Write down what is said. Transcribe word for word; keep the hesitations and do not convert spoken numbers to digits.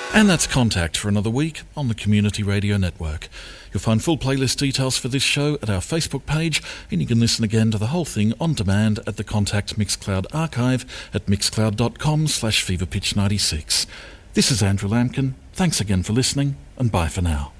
And that's Contact for another week on the Community Radio Network. You'll find full playlist details for this show at our Facebook page, and you can listen again to the whole thing on demand at the Contact Mixcloud archive at mixcloud.com slash feverpitch96. This is Andrew Lampkin. Thanks again for listening, and bye for now.